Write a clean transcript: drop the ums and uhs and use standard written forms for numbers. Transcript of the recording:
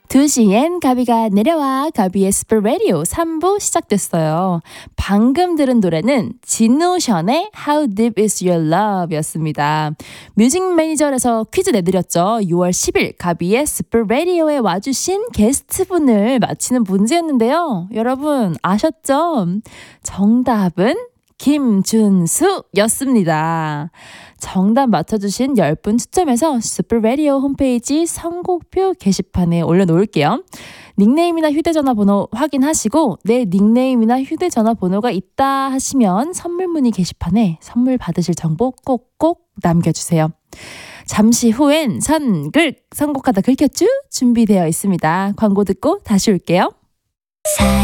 2시엔 가비가 내려와 가비의 스플 라디오 3부 시작됐어요. 방금 들은 노래는 진노션의 How Deep Is Your Love 였습니다. 뮤직 매니저에서 퀴즈 내드렸죠. 6월 10일 가비의 스플 라디오에 와주신 게스트분을 맞히는 문제였는데요. 여러분 아셨죠? 정답은 김준수였습니다. 정답 맞춰주신 10분 추첨해서 슈퍼라디오 홈페이지 선곡표 게시판에 올려놓을게요. 닉네임이나 휴대전화 번호 확인하시고 내 닉네임이나 휴대전화 번호가 있다 하시면 선물 문의 게시판에 선물 받으실 정보 꼭꼭 남겨주세요. 잠시 후엔 선곡하다 긁혔쥬 준비되어 있습니다. 광고 듣고 다시 올게요.